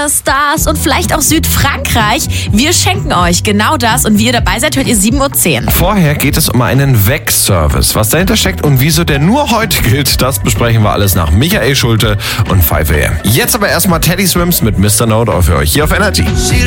Sterne, Stars und vielleicht auch Südfrankreich. Wir schenken euch genau das und wie ihr dabei seid, hört ihr 7:10 Uhr. Vorher geht es um einen Weg-Service. Was dahinter steckt und wieso der nur heute gilt, das besprechen wir alles nach Michael Schulte und 5 AM. Jetzt aber erstmal Teddy Swims mit Mr. No für euch hier auf Energy.